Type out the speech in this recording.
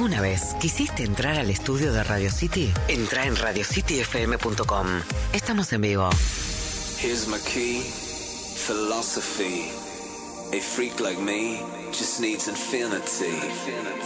¿Alguna vez quisiste entrar al estudio de Radio City? Entra en radiocityfm.com. Estamos en vivo. Here's my key, philosophy. A freak like me just needs infinity.